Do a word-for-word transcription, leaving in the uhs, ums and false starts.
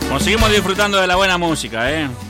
Bueno, seguimos disfrutando de la buena música, ¿eh?